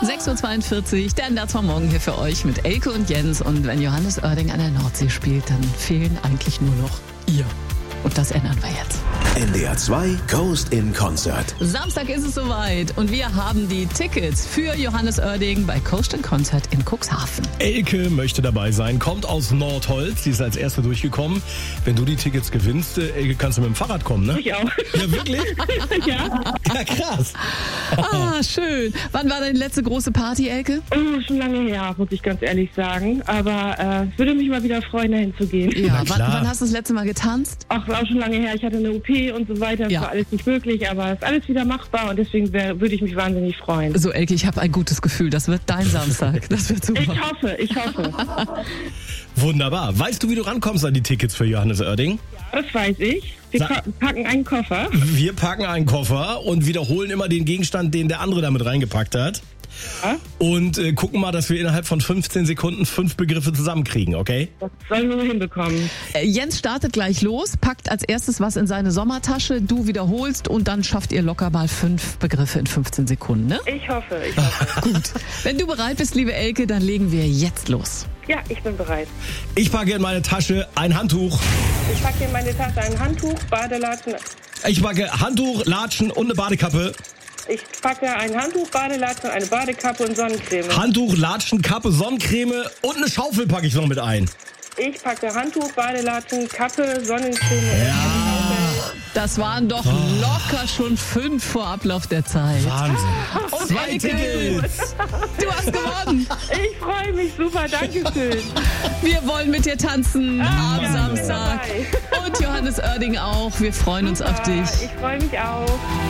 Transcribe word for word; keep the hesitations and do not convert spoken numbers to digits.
sechs Uhr zweiundvierzig, der Einsatz von morgen hier für euch mit Elke und Jens. Und wenn Johannes Oerding an der Nordsee spielt, dann fehlen eigentlich nur noch ihr. Und das ändern wir jetzt. N D R zwei Coast in Concert. Samstag ist es soweit und wir haben die Tickets für Johannes Oerding bei Coast in Concert in Cuxhaven. Elke möchte dabei sein, kommt aus Nordholz, sie ist als Erste durchgekommen. Wenn du die Tickets gewinnst, äh, Elke, kannst du mit dem Fahrrad kommen, ne? Ich auch. Ja, wirklich? Ja. Ja, krass. Ah, schön. Wann war deine letzte große Party, Elke? Oh, schon lange her, muss ich ganz ehrlich sagen. Aber äh, es würde mich mal wieder freuen, dahin zu gehen. Ja, wann, klar. wann hast du das letzte Mal getanzt? Ach, war auch schon lange her. Ich hatte eine O P und so weiter. Das Ja. war alles nicht möglich, aber es ist alles wieder machbar und deswegen wär, würde ich mich wahnsinnig freuen. So, Elke, ich habe ein gutes Gefühl. Das wird dein Samstag. Das wird super. Ich hoffe, ich hoffe. Wunderbar. Weißt du, wie du rankommst an die Tickets für Johannes Oerding? Das weiß ich. Wir Sa- ka- packen einen Koffer. Wir packen einen Koffer und wiederholen immer den Gegenstand, den der andere damit reingepackt hat. Ja, Und äh, gucken mal, dass wir innerhalb von fünfzehn Sekunden fünf Begriffe zusammenkriegen, okay? das sollen wir hinbekommen. Äh, Jens startet gleich los, packt als erstes was in seine Sommertasche, du wiederholst und dann schafft ihr locker mal fünf Begriffe in fünfzehn Sekunden, ne? Ich hoffe, ich hoffe. Gut. Wenn du bereit bist, liebe Elke, dann legen wir jetzt los. Ja, ich bin bereit. Ich packe in meine Tasche ein Handtuch. Ich packe in meine Tasche ein Handtuch, Badelatschen. Ich packe Handtuch, Latschen und eine Badekappe. Ich packe ein Handtuch, Badelatschen, eine Badekappe und Sonnencreme. Handtuch, Latschen, Kappe, Sonnencreme und eine Schaufel packe ich noch mit ein. Ich packe Handtuch, Badelatschen, Kappe, Sonnencreme. Das waren doch locker schon fünf vor Ablauf der Zeit. Wahnsinn. Zwei Elke, Tickets. Du hast gewonnen. Ich freue mich super, danke schön. Wir wollen mit dir tanzen am ja, Samstag. ich bin Und Johannes Oerding auch. Wir freuen uns auf dich. Ich freue mich auch.